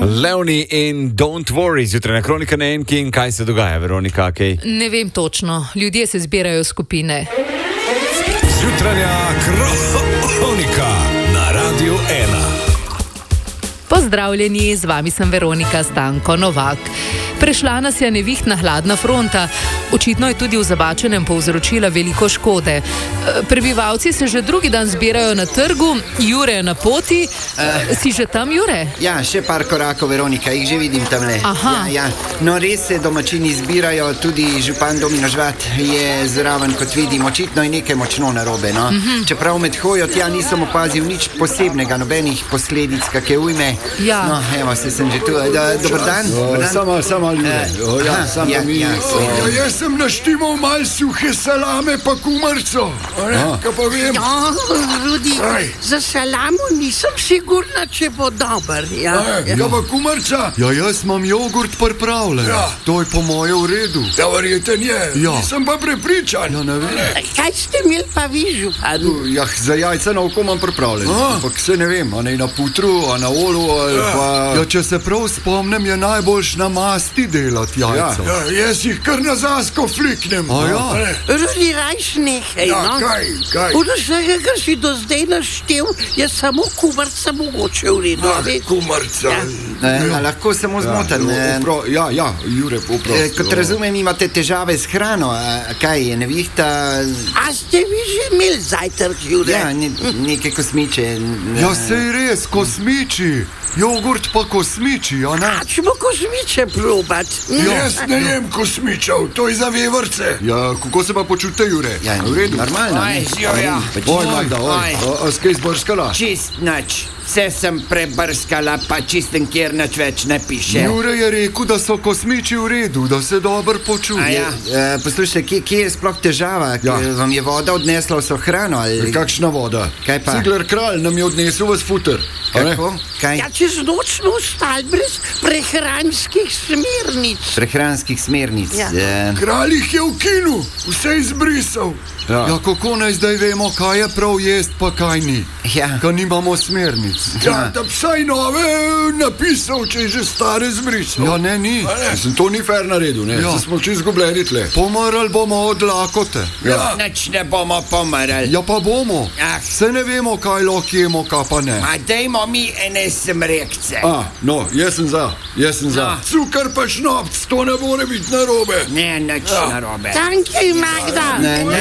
Leoni in Don't Worry, zjutraj na Kronika na Enki. In kaj se dogaja, Veronika? Okay. Ne vem točno, ljudje se zbirajo v skupine. Zjutranja Kronika na Radiu 1. Pozdravljeni, z vami sem Veronika Stanko Novak. Prešla nas je nevihtna hladna fronta, očitno je tudi v Zabačenem povzročila veliko škode. Prebivalci se že drugi dan zbirajo na trgu, Jure je na poti. Si že tam, Jure? Ja, še par korakov, Veronika, jih že vidim tamle. Aha. Ja. No, res se domačini zbirajo, tudi župan Domino Žvat je zraven, kot vidim, očitno je nekaj močno narobe, no. Čeprav med hojo tja nisem opazil nič posebnega, nobenih posledic, kakšne ujme. Ja. No, evo, se sem že tu. Dober dan. Samo jaz sem naštimal mal suhe salame pa kumarco. Kaj pa vem? Rudi, za salamo nisem sigurna, če bo dober. Kaj pa kumarca? Ja, jaz imam jogurt pripravljen. Ja. To je po moje v redu. Ja, verjeten je. Ja. Nisem pa prepričan. Ja, ne vem. Kaj ste imeli pa vi, župan? Ja, za jajca na oko imam pripravljen. Ampak se ne vem, a ne na putru, a na olu, ali pa... Ja, če se prav spomnim, je najboljš na masti delati jajca. Ja, jaz jih kar na zasko fliknem. A ja? Rudi, rajš nekaj, Ja, no? kaj? Od vsega, kar si do zdaj naštel, je samo kumarca mogoče v redu. Kumarca. Lahko samo zmoten. Ja, Jure, poprosti. Kot razumem, imate težave s hrano. Kaj je, nevihta? A ste vi že imeli zajtrk, Jure? Ja, neke kosmiče. Ja, sej res, kosmiči. Jogurt pa kosmiči, a ne? A ćemo kosmiče probat? Jaz ne jem kosmičev, to je za vevrce. Ja, kako se pa počute, Jure? Ja, v redu. normalno. ne? Oj, Magda, oj. A skaj zbrskala? Čist nič. Vse sem prebrskala, pa čistem, kjer nič več ne piše. Jure je rekel, da so kosmiči v redu, da se dobro počuje. Poslušajte, kje je sploh težava? Ja. Vam je voda odnesla vso hrano? Ali... Kakšna voda? Kaj pa? Cigler kralj nam je odnesel vas futer. Kako? Kaj? Ja, čez noč smo ostali brez prehranskih smernic. Prehranskih smernic. Ja. Kralj jih je ukinil, vse izbrisal. Ja, kako naj zdaj vemo, kaj je prav jest, pa kaj ni? Ja. Ko nimamo smernic. Ja, da vsaj nove napisal, če je že stare zbrisal. Ja, ne, ni. Mislim, to ni fair naredil, ne? Ja. Smo čisto izgubljeni tle. Pomrli bomo od lakote. Ja. Nič ne bomo pomrli. Ja, pa bomo. Se ne vemo, kaj lahko jemo, kaj pa ne. A dajmo mi ene smrekce. No, jaz sem za. Cukor pa šnopc, to ne more biti narobe. Ne, nič narobe. Tankej, Magda.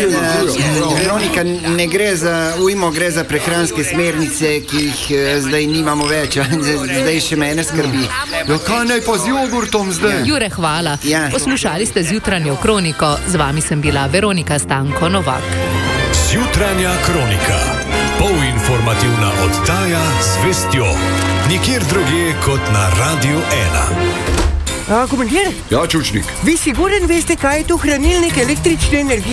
Veronika, ne gre za ujmo, gre za prehranske smernice, ki jih zdaj nimamo več. Zdaj še mene skrbi. Ja, kaj naj pa z jogurtom zdaj? Jure, hvala. Ja. Poslušali ste zjutranjo Kroniko, z vami sem bila Veronika Stanko Novak. Zjutranja Kronika. Polinformativna oddaja z vestjo. Nikjer drugje kot na Radiu 1. Komandir, Ja, čučnik. vi siguren veste, kaj je to hranilnik električne energije?